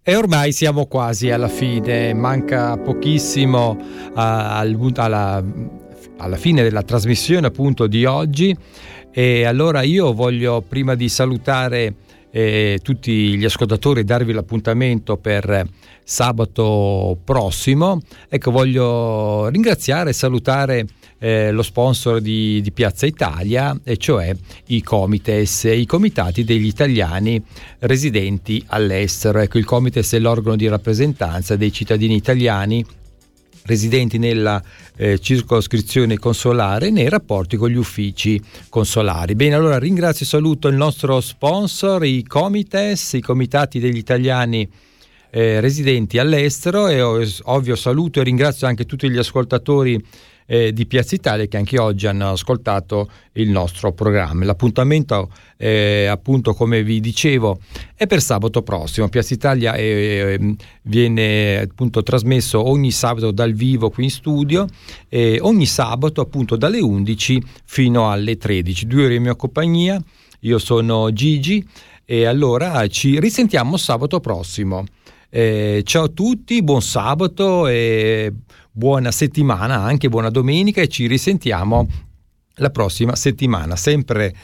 E ormai siamo quasi alla fine, manca pochissimo alla fine della trasmissione appunto di oggi, e allora io voglio, prima di salutare tutti gli ascoltatori, darvi l'appuntamento per sabato prossimo. Ecco, voglio ringraziare e salutare lo sponsor di Piazza Italia, e cioè i Comites, i comitati degli italiani residenti all'estero. Ecco, il Comites è l'organo di rappresentanza dei cittadini italiani residenti nella circoscrizione consolare, nei rapporti con gli uffici consolari. Bene, allora ringrazio e saluto il nostro sponsor, i Comites, i comitati degli italiani residenti all'estero, e ovvio saluto e ringrazio anche tutti gli ascoltatori di Piazza Italia che anche oggi hanno ascoltato il nostro programma. L'appuntamento appunto, come vi dicevo, è per sabato prossimo. Piazza Italia viene appunto trasmesso ogni sabato dal vivo qui in studio, ogni sabato appunto dalle 11 fino alle 13, 2 ore in mia compagnia. Io sono Gigi e allora ci risentiamo sabato prossimo. Ciao a tutti, buon sabato e buona settimana, anche buona domenica, e ci risentiamo la prossima settimana, sempre